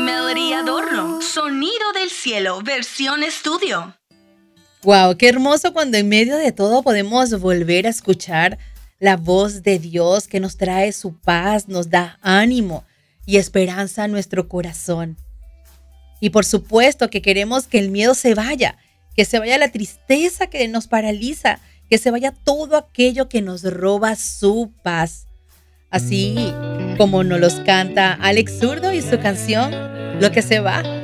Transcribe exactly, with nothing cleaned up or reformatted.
Melody Adorno, Sonido del Cielo, versión estudio. Wow, qué hermoso cuando en medio de todo podemos volver a escuchar la voz de Dios que nos trae su paz, nos da ánimo y esperanza a nuestro corazón. Y por supuesto que queremos que el miedo se vaya, que se vaya la tristeza que nos paraliza, que se vaya todo aquello que nos roba su paz. Así como nos los canta Alex Zurdo y su canción Lo que se va.